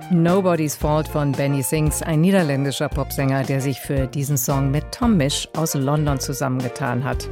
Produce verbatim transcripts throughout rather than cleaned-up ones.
Nobody's Fault von Benny Sings, ein niederländischer Popsänger, der sich für diesen Song mit Tom Misch aus London zusammengetan hat.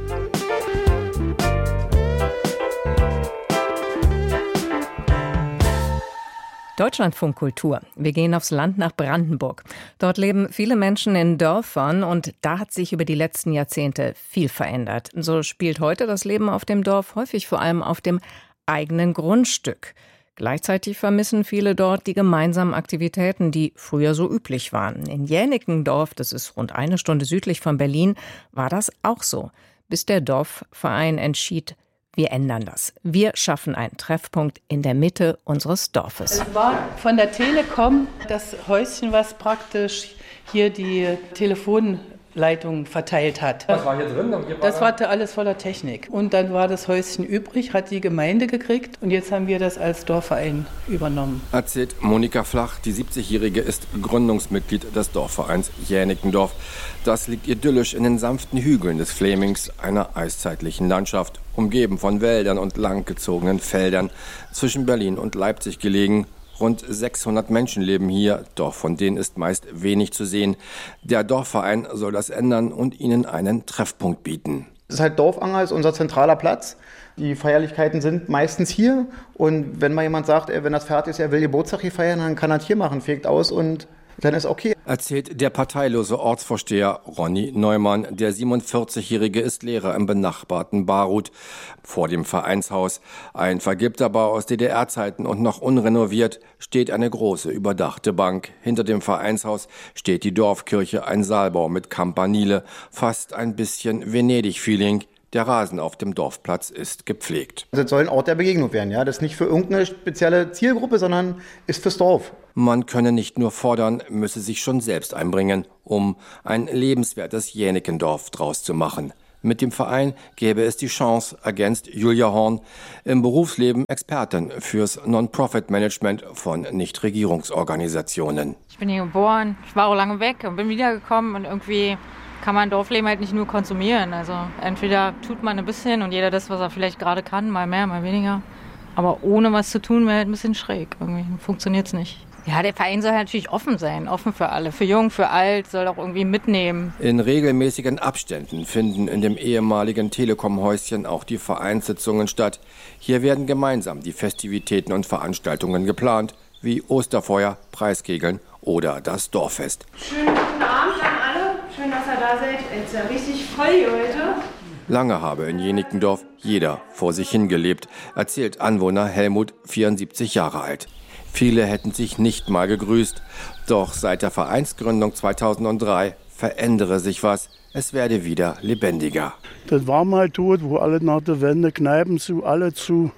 Deutschlandfunk Kultur. Wir gehen aufs Land nach Brandenburg. Dort leben viele Menschen in Dörfern und da hat sich über die letzten Jahrzehnte viel verändert. So spielt heute das Leben auf dem Dorf häufig vor allem auf dem eigenen Grundstück. Gleichzeitig vermissen viele dort die gemeinsamen Aktivitäten, die früher so üblich waren. In Jänickendorf, das ist rund eine Stunde südlich von Berlin, war das auch so, bis der Dorfverein entschied, wir ändern das. Wir schaffen einen Treffpunkt in der Mitte unseres Dorfes. Es war von der Telekom das Häuschen, was praktisch hier die Telefonleitung verteilt hat. Was war hier drin? Das war alles voller Technik. Und dann war das Häuschen übrig, hat die Gemeinde gekriegt und jetzt haben wir das als Dorfverein übernommen. Erzählt Monika Flach, die siebzigjährige ist Gründungsmitglied des Dorfvereins Jänickendorf. Das liegt idyllisch in den sanften Hügeln des Flämings, einer eiszeitlichen Landschaft, umgeben von Wäldern und langgezogenen Feldern, zwischen Berlin und Leipzig gelegen. Rund sechshundert Menschen leben hier, doch von denen ist meist wenig zu sehen. Der Dorfverein soll das ändern und ihnen einen Treffpunkt bieten. Das ist halt Dorfanger, ist unser zentraler Platz. Die Feierlichkeiten sind meistens hier. Und wenn mal jemand sagt, wenn das fertig ist, er will Geburtstag hier feiern, dann kann er das hier machen, fegt aus und dann ist okay. Erzählt der parteilose Ortsvorsteher Ronny Neumann. Der siebenundvierzigjährige ist Lehrer im benachbarten Baruth. Vor dem Vereinshaus, ein vergilbter Bau aus D D R-Zeiten und noch unrenoviert, steht eine große überdachte Bank. Hinter dem Vereinshaus steht die Dorfkirche, ein Saalbau mit Campanile, fast ein bisschen Venedig-Feeling. Der Rasen auf dem Dorfplatz ist gepflegt. Das soll ein Ort der Begegnung werden, ja. Das ist nicht für irgendeine spezielle Zielgruppe, sondern ist fürs Dorf. Man könne nicht nur fordern, müsse sich schon selbst einbringen, um ein lebenswertes Jänickendorf draus zu machen. Mit dem Verein gäbe es die Chance, ergänzt Julia Horn, im Berufsleben Expertin fürs Non-Profit-Management von Nichtregierungsorganisationen. Ich bin hier geboren, ich war auch lange weg und bin wiedergekommen und irgendwie kann man Dorfleben halt nicht nur konsumieren. Also entweder tut man ein bisschen und jeder das, was er vielleicht gerade kann, mal mehr, mal weniger. Aber ohne was zu tun wäre halt ein bisschen schräg. Irgendwie funktioniert es nicht. Ja, der Verein soll natürlich offen sein, offen für alle. Für jung, für alt, soll auch irgendwie mitnehmen. In regelmäßigen Abständen finden in dem ehemaligen Telekom-Häuschen auch die Vereinssitzungen statt. Hier werden gemeinsam die Festivitäten und Veranstaltungen geplant, wie Osterfeuer, Preiskegeln oder das Dorffest. Schönen guten Abend an alle. Schön, dass ihr da seid. Es ist ja richtig voll hier heute. Lange habe in Jänickendorf jeder vor sich hingelebt, erzählt Anwohner Helmut, vierundsiebzig Jahre alt. Viele hätten sich nicht mal gegrüßt. Doch seit der Vereinsgründung zweitausenddrei verändere sich was. Es werde wieder lebendiger. Das war mal tot, wo alle nach der Wende, Kneipen zu, alle zu.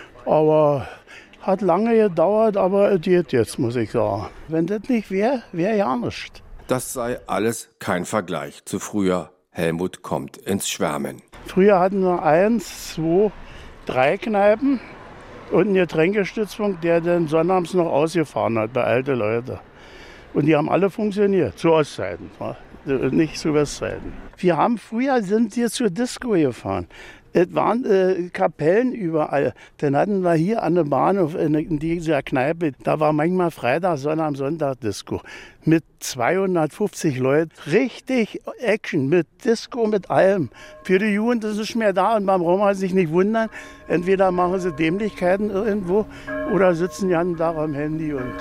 Aber hat lange gedauert, aber es geht jetzt, muss ich sagen. Wenn das nicht wäre, wäre ja nichts. Das sei alles kein Vergleich zu früher. Helmut kommt ins Schwärmen. Früher hatten wir eins, zwei, drei Kneipen und einen Getränkestützpunkt, der dann sonnabends noch ausgefahren hat bei alten Leuten. Und die haben alle funktioniert, zu Ostzeiten, nicht zu Westzeiten. Wir haben früher, sind wir zur Disco gefahren. Es waren äh, Kapellen überall. Dann hatten wir hier an der Bahnhof in, in dieser Kneipe, da war manchmal Freitag, Sonntag, Sonntag Disco. Mit zweihundertfünfzig Leuten. Richtig Action, mit Disco, mit allem. Für die Jugend ist es nicht mehr da und man braucht sich nicht wundern. Entweder machen sie Dämlichkeiten irgendwo oder sitzen ja da am Handy und...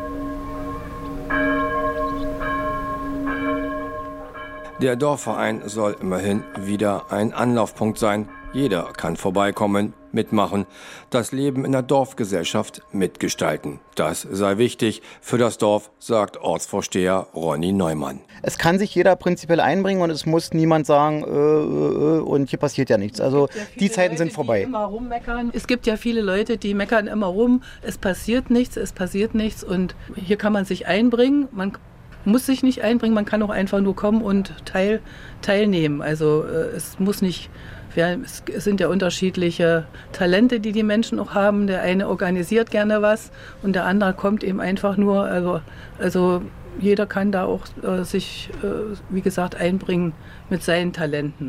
Der Dorfverein soll immerhin wieder ein Anlaufpunkt sein. Jeder kann vorbeikommen, mitmachen, das Leben in der Dorfgesellschaft mitgestalten. Das sei wichtig für das Dorf, sagt Ortsvorsteher Ronny Neumann. Es kann sich jeder prinzipiell einbringen und es muss niemand sagen, äh, äh, und hier passiert ja nichts. Also ja die Zeiten Leute, sind vorbei. Die immer rummeckern. Es gibt ja viele Leute, die meckern immer rum. Es passiert nichts, es passiert nichts und hier kann man sich einbringen. Man muss sich nicht einbringen, man kann auch einfach nur kommen und teil, teilnehmen. Also äh, es muss nicht, ja, es sind ja unterschiedliche Talente, die die Menschen auch haben. Der eine organisiert gerne was und der andere kommt eben einfach nur. Also, also jeder kann da auch äh, sich, äh, wie gesagt, einbringen mit seinen Talenten. Ha?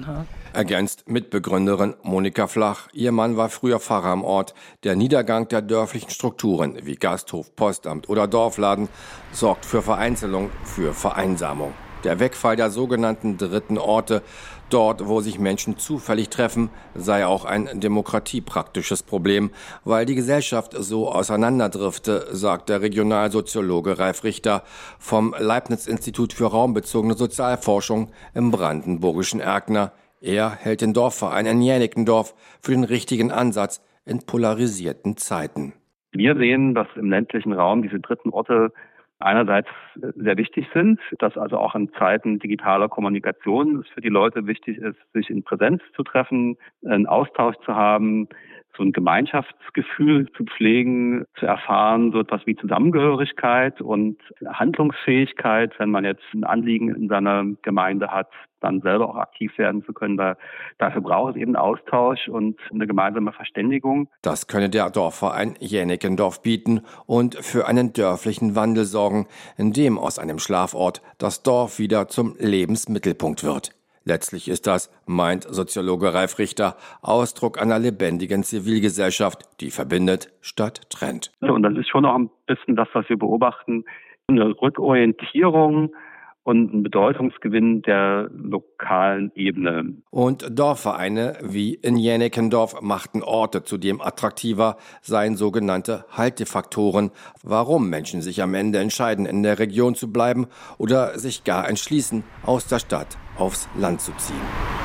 Ergänzt Mitbegründerin Monika Flach. Ihr Mann war früher Pfarrer am Ort. Der Niedergang der dörflichen Strukturen wie Gasthof, Postamt oder Dorfladen sorgt für Vereinzelung, für Vereinsamung. Der Wegfall der sogenannten dritten Orte, dort, wo sich Menschen zufällig treffen, sei auch ein demokratiepraktisches Problem, weil die Gesellschaft so auseinanderdrifte, sagt der Regionalsoziologe Ralf Richter vom Leibniz-Institut für raumbezogene Sozialforschung im brandenburgischen Erkner. Er hält den Dorfverein in Jänickendorf für den richtigen Ansatz in polarisierten Zeiten. Wir sehen, dass im ländlichen Raum diese dritten Orte einerseits sehr wichtig sind, dass also auch in Zeiten digitaler Kommunikation es für die Leute wichtig ist, sich in Präsenz zu treffen, einen Austausch zu haben, so ein Gemeinschaftsgefühl zu pflegen, zu erfahren, so etwas wie Zusammengehörigkeit und Handlungsfähigkeit, wenn man jetzt ein Anliegen in seiner Gemeinde hat, dann selber auch aktiv werden zu können. Da, dafür braucht es eben Austausch und eine gemeinsame Verständigung. Das könne der Dorfverein Jänickendorf bieten und für einen dörflichen Wandel sorgen, in dem aus einem Schlafort das Dorf wieder zum Lebensmittelpunkt wird. Letztlich ist das, meint Soziologe Ralf Richter, Ausdruck einer lebendigen Zivilgesellschaft, die verbindet statt trennt. Und das ist schon auch ein bisschen das, was wir beobachten, eine Rückorientierung und ein Bedeutungsgewinn der lokalen Ebene. Und Dorfvereine wie in Jänickendorf machten Orte zudem attraktiver, seien sogenannte Haltefaktoren, warum Menschen sich am Ende entscheiden, in der Region zu bleiben oder sich gar entschließen, aus der Stadt aufs Land zu ziehen.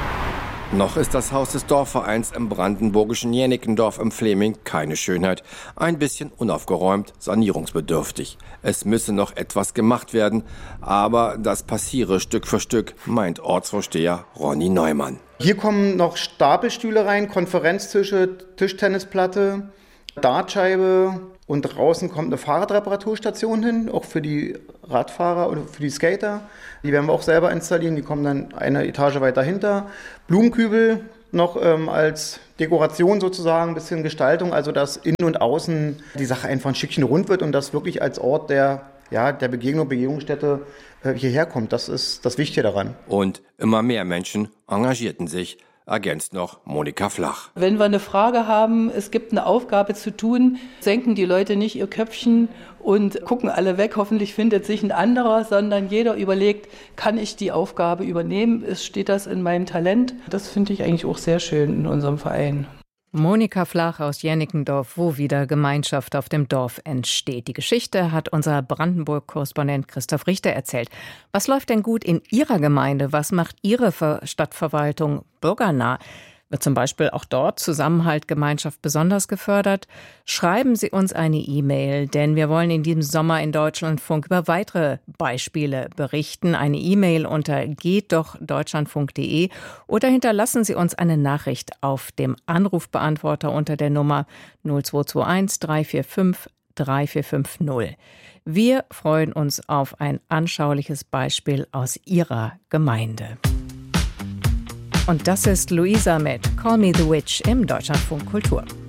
Noch ist das Haus des Dorfvereins im brandenburgischen Jänickendorf im Fleming keine Schönheit. Ein bisschen unaufgeräumt, sanierungsbedürftig. Es müsse noch etwas gemacht werden, aber das passiere Stück für Stück, meint Ortsvorsteher Ronny Neumann. Hier kommen noch Stapelstühle rein, Konferenztische, Tischtennisplatte, Dartscheibe und draußen kommt eine Fahrradreparaturstation hin, auch für die Radfahrer oder für die Skater. Die werden wir auch selber installieren, die kommen dann eine Etage weiter hinter. Blumenkübel noch ähm, als Dekoration sozusagen, ein bisschen Gestaltung, also dass innen und außen die Sache einfach ein Stückchen rund wird und das wirklich als Ort der, ja, der Begegnung, Begegnungsstätte äh, hierher kommt. Das ist das Wichtige daran. Und immer mehr Menschen engagierten sich. Ergänzt noch Monika Flach. Wenn wir eine Frage haben, es gibt eine Aufgabe zu tun, senken die Leute nicht ihr Köpfchen und gucken alle weg, hoffentlich findet sich ein anderer, sondern jeder überlegt, kann ich die Aufgabe übernehmen, steht das in meinem Talent? Das finde ich eigentlich auch sehr schön in unserem Verein. Monika Flach aus Jänickendorf, wo wieder Gemeinschaft auf dem Dorf entsteht. Die Geschichte hat unser Brandenburg-Korrespondent Christoph Richter erzählt. Was läuft denn gut in Ihrer Gemeinde? Was macht Ihre Stadtverwaltung bürgernah? Wird zum Beispiel auch dort Zusammenhalt, Gemeinschaft besonders gefördert? Schreiben Sie uns eine E-Mail, denn wir wollen in diesem Sommer in Deutschlandfunk über weitere Beispiele berichten. Eine E-Mail unter geht doch deutschlandfunk punkt de oder hinterlassen Sie uns eine Nachricht auf dem Anrufbeantworter unter der Nummer null zwei zwei eins drei vier fünf drei vier fünf null. Wir freuen uns auf ein anschauliches Beispiel aus Ihrer Gemeinde. Und das ist Luisa mit Call Me the Witch im Deutschlandfunk Kultur.